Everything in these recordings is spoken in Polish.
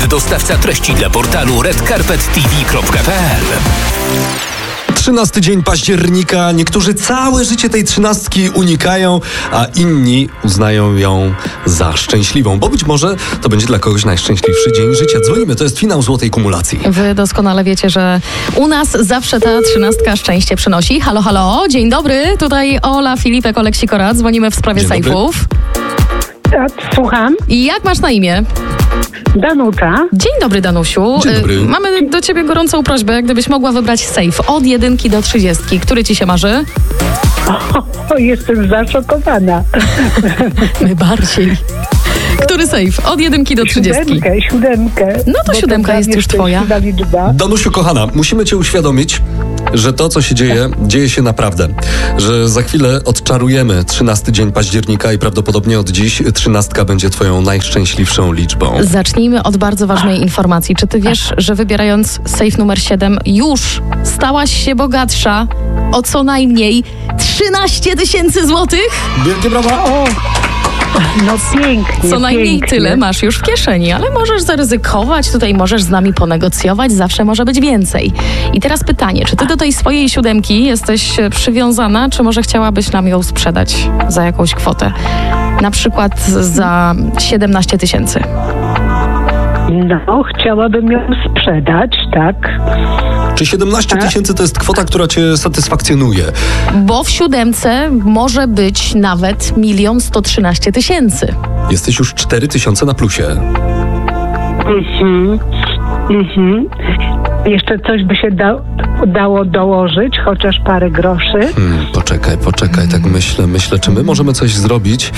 jest dostawca treści dla portalu redcarpettv.pl. 13 dzień października. Niektórzy całe życie tej 13 unikają, a inni uznają ją za szczęśliwą, bo być może to będzie dla kogoś najszczęśliwszy dzień życia. Dzwonimy, to jest finał Złotej Kumulacji. Wy doskonale wiecie, że u nas zawsze ta 13 szczęście przynosi. Halo, halo, dzień dobry. Tutaj Ola, Filipek, Oleksik-Ora. Dzwonimy w sprawie Dzień sejfów. Słucham. I jak masz na imię? Danuta. Dzień dobry, Danusiu. Dzień dobry. Mamy do ciebie gorącą prośbę, gdybyś mogła wybrać sejf od 1 do 30. Który ci się marzy? Jestem zaszokowana. My bardziej. Który sejf? Od 1 do 30. Siódemkę. No to Bo 7 jest już twoja. Liczba. Danusiu, kochana, musimy cię uświadomić, że to, co się dzieje się naprawdę. Że za chwilę odczarujemy 13 dzień października i prawdopodobnie od dziś 13 będzie twoją najszczęśliwszą liczbą. Zacznijmy od bardzo ważnej informacji. Czy ty wiesz, że wybierając sejf numer 7 już stałaś się bogatsza o co najmniej 13 000 złotych? Wielkie brawa! No pięknie. Co najmniej pięknie. tyle masz już w kieszeni, ale możesz zaryzykować, tutaj możesz z nami ponegocjować, zawsze może być więcej. I teraz pytanie, czy ty do tej swojej 7 jesteś przywiązana, czy może chciałabyś nam ją sprzedać za jakąś kwotę? Na przykład za 17 000. No, chciałabym ją sprzedać, tak. Czy 17 000 to jest kwota, która cię satysfakcjonuje? Bo w 7 może być nawet 1 113 000. Jesteś już 4 000 na plusie. Jeszcze coś by się dało dołożyć, chociaż parę groszy. Poczekaj, tak myślę, czy my możemy coś zrobić?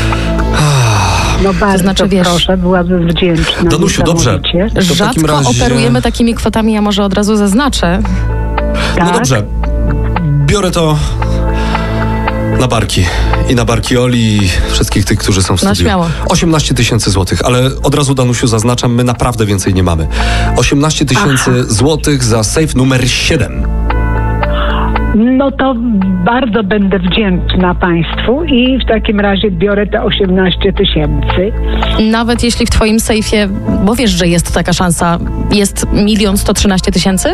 No bardzo znaczy, wiesz, proszę, byłabym wdzięczna. Danusiu, dobrze. To w Rzadko takim razie... operujemy takimi kwotami, ja może od razu zaznaczę. Tak? No dobrze, biorę to na barki. I na barki Oli i wszystkich tych, którzy są w No, studiu. śmiało. 18 000 złotych, ale od razu, Danusiu, zaznaczam, my naprawdę więcej nie mamy. 18 000 złotych za sejf numer 7. No to bardzo będę wdzięczna Państwu i w takim razie biorę te 18 000. Nawet jeśli w twoim sejfie, bo wiesz, że jest taka szansa, jest 1 113 000?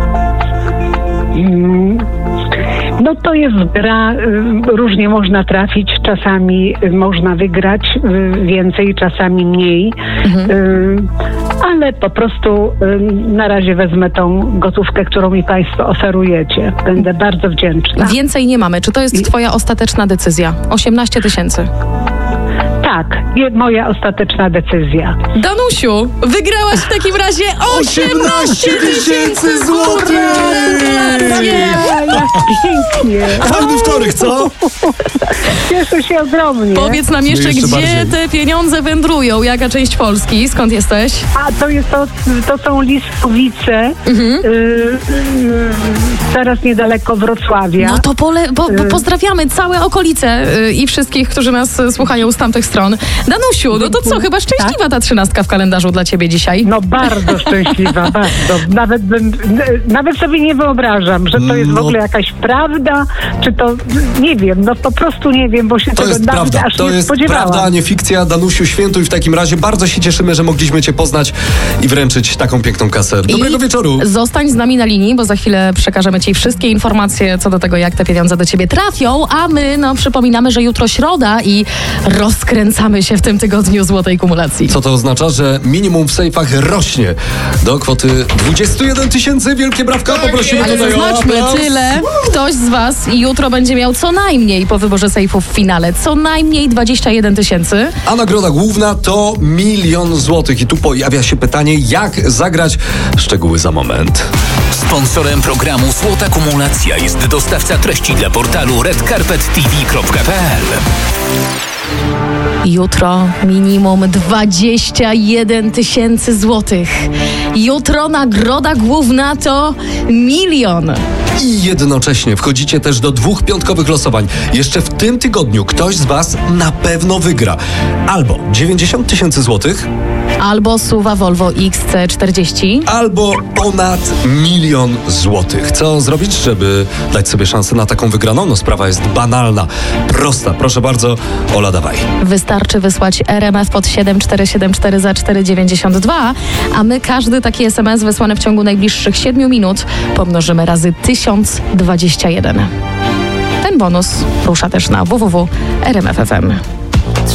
No to jest gra, różnie można trafić, czasami można wygrać więcej, czasami mniej, ale po prostu na razie wezmę tą gotówkę, którą mi Państwo oferujecie. Będę bardzo wdzięczna. Więcej nie mamy. Czy to jest twoja ostateczna decyzja? 18 000. Tak, moja ostateczna decyzja. Danusiu, wygrałaś w takim razie 18 000 złotych! Jak pięknie! Fajny wtorek, co? Cieszę się ogromnie. Powiedz nam jeszcze, jeszcze gdzie bardziej. te pieniądze wędrują? Jaka część Polski? Skąd jesteś? A to są Liskowice, teraz niedaleko Wrocławia. No to pozdrawiamy całe okolice i wszystkich, którzy nas słuchają z tamtych stron. Danusiu, no to co? Chyba szczęśliwa ta 13 w kalendarzu dla ciebie dzisiaj. No bardzo szczęśliwa, bardzo. Nawet sobie nie wyobrażam, że to jest w ogóle jakaś prawda, czy to, nie wiem, no po prostu nie wiem, bo się To tego jest nawet prawda, aż to nie jest spodziewałam. prawda, a nie fikcja. Danusiu, świętuj w takim razie. Bardzo się cieszymy, że mogliśmy cię poznać i wręczyć taką piękną kasę. Dobrego wieczoru. Zostań z nami na linii, bo za chwilę przekażemy ci wszystkie informacje co do tego, jak te pieniądze do ciebie trafią, a my przypominamy, że jutro środa i rozkręcamy się w tym tygodniu Złotej Kumulacji. Co to oznacza? Że minimum w sejfach rośnie do kwoty 21 000. Wielkie brawka, poprosimy Ale tutaj o zaznaczmy aplauz. tyle. Ktoś z was jutro będzie miał co najmniej po wyborze sejfów w finale. Co najmniej 21 000. A nagroda główna to 1 000 000 złotych. I tu pojawia się pytanie, jak zagrać? Szczegóły za moment. Sponsorem programu Złota Kumulacja jest dostawca treści dla portalu redcarpettv.pl. Jutro minimum 21 000 złotych. Jutro nagroda główna to 1 000 000. I jednocześnie wchodzicie też do 2 piątkowych losowań. Jeszcze w tym tygodniu ktoś z was na pewno wygra. Albo 90 000 złotych, Albo SUV Volvo XC40. Albo ponad 1 000 000 złotych. Co zrobić, żeby dać sobie szansę na taką wygraną? No sprawa jest banalna, prosta. Proszę bardzo, Ola, dawaj. Wystarczy wysłać RMF pod 7474 za 4,92, a my każdy taki SMS wysłany w ciągu najbliższych 7 minut pomnożymy razy 1021. Ten bonus rusza też na www.rmf.fm.